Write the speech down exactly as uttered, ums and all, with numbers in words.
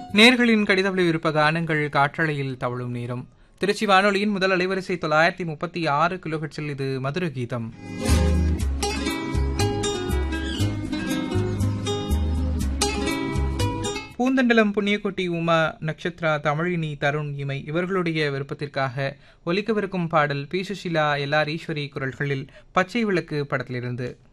நேர்களின் கடிதவழி விருப்ப கானங்கள் காற்றலையில் தவழும் நேரம். திருச்சி வானொலியின் முதல் அலைவரிசை தொள்ளாயிரத்தி முப்பத்தி ஆறு கிலோஹெட்ஸில் இது மதுர கீதம். பூந்தண்டலம், புண்ணியக்கோட்டி, உமா, நக்ஷத்ரா, தமிழினி, தருண், இமை இவர்களுடைய விருப்பத்திற்காக ஒலிக்கவிருக்கும் பாடல் B Sushila, L R Eswari குரல்களில் பச்சை விளக்கு படத்திலிருந்து.